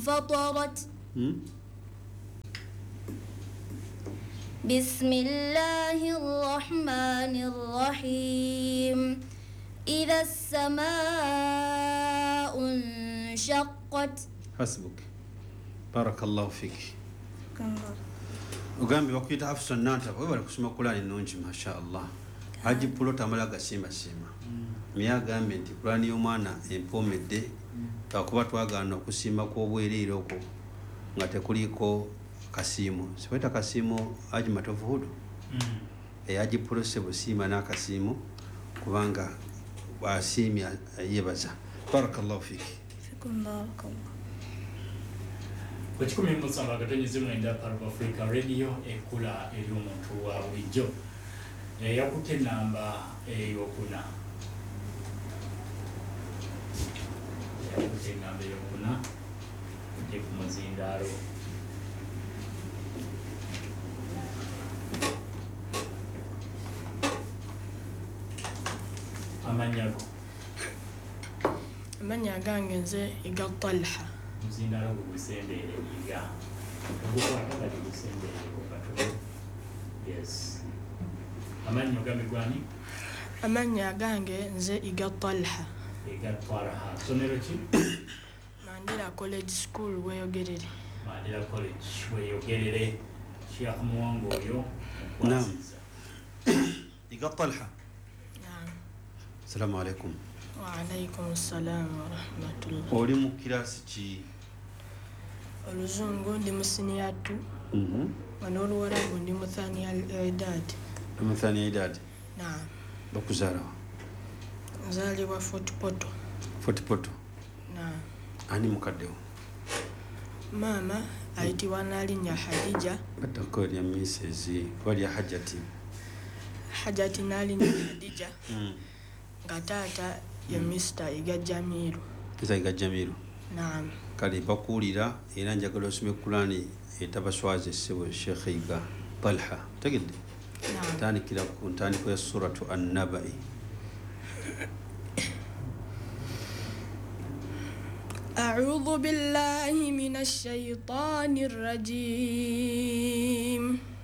انفطرت بسم الله الرحمن الرحيم إذا السماء انشقت. حسبك بارك الله فيك. ugambi bakuyita Afson Nantaba webale kusoma Qur'ani nnungi mashaallah. Haji Pulota amala gasimba simba. Myagambe nti Qur'ani y'omwana empomedde takuba twagaana okusimba kw'obwereere okwo nga tekuliko kasiimo. Sikweta kasiimo Haji Matovu Hudu. Haji Pulose busiima n'akasiimo kubanga bwasiimya yebaza. Barakallahu fiki. Wachikumi musamba katonyizimu enda Parva Africa Radio ekula eri omuntu wa bulijjo yakute namba eyokuna kujje ku muzindaalo amanyago amanya gange nze Iga Talha muzindaalo gusembere Iga obukwata kati gusembere kopatolo. Yes, amanya gambe gwani amanya gange nze Iga Talha. Iga Talha somero ki Mandela College School weyogerere. Mandela College weyogerere Sheikh Muwango yo. Naam. Iga Talha. Naam. Assalamu alaikum. Wa alaikum assalam wa rahmatullah. Oli mu kirasi ki? Oluzungu ndi mu senior 2. N'Oluwarabu ndi mu thaniya al-i'dad. Mu thaniya al-i'dad. Naam. Bakuzaala wa? Nzaalibwa Fort Poto. Fort Poto. Naam. Ani mukaddewo? Mama ayitibwa Nalinya Hadija. Batako lya Mrs. wali Hajjati. Hajjati Nalinya Hadija. Nga taata ya Mr. Iga Jamiru. Iga Jamiru. Naam. Kale bakuulira era njagala osome Qur'ani etabaswaze ssebo Sheikh Iga Talha. Tegedde? Naam. Tandikira ku ntandiko ya suratu An-Naba'i. أعوذ بالله من الشيطان الرجيم